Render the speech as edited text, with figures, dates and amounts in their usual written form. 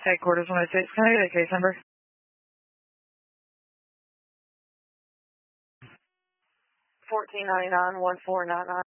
Headquarters 106. Can I get a case number? 1499-1499.